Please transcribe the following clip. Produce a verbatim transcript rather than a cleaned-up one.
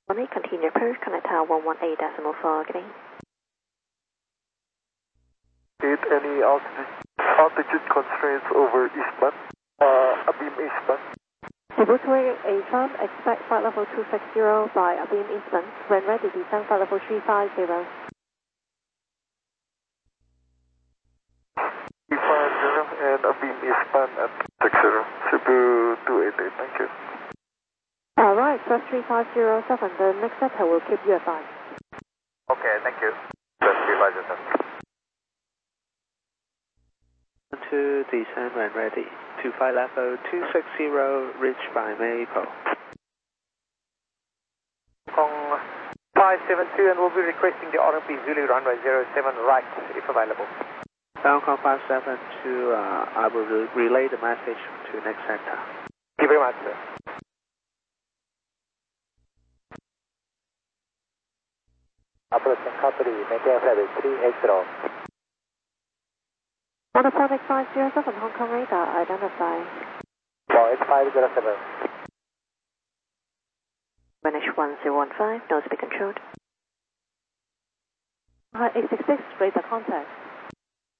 Only continue approach, connect tower one one eight decimal four, good evening. Did any altitude, altitude constraints over eastbound, uh, Abeam eastbound? Debutory eastbound, expect flight level two six zero, fly Abeam eastbound, when ready descend flight level three five zero. three five zero and Abeam eastbound at six zero, Cebu two eight eight, thank you. Alright, plus three five zero seven, the next sector will keep you advised. Okay, thank you. Plus three five zero seven. To descend when ready. To flight level two six zero, reached by Maple. Kong five seven two, and we'll be requesting the R M P Zulu runway zero seven right if available. Down Kong five seven two, uh, I will re relay the message to next sector. Thank you very much, sir. Approach Capri, maintain flight three eight zero. Monoponic five zero seven, Hong Kong radar, identify. four eight five zero seven. Vanish one zero one five, no speed controlled. Hi, eight six six, radar contact.